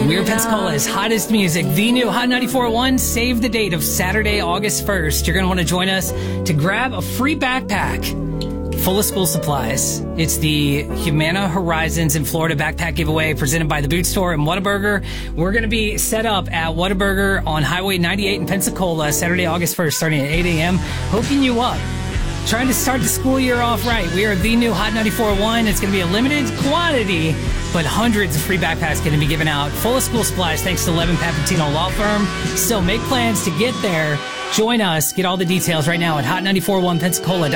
We're Pensacola's hottest music, the new Hot 94.1. Save the date of Saturday, August 1st. You're going to want to join us to grab a free backpack full of school supplies. It's the Humana Horizons in Florida backpack giveaway presented by the Boot Store in Whataburger. We're going to be set up at Whataburger on Highway 98 in Pensacola Saturday, August 1st, starting at 8 a.m. hooking you up. Trying to start the school year off right. We are the new Hot 94.1. It's going to be a limited quantity, but hundreds of free backpacks going to be given out. Full of school supplies thanks to Levin Papantino Law Firm. So make plans to get there. Join us. Get all the details right now at hot941pensacola.com.